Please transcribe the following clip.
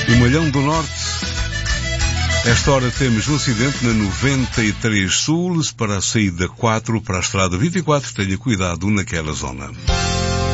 No Malhão do Norte, esta hora temos um acidente na 93 Sul, para a saída 4 para a estrada 24. Tenha cuidado naquela zona.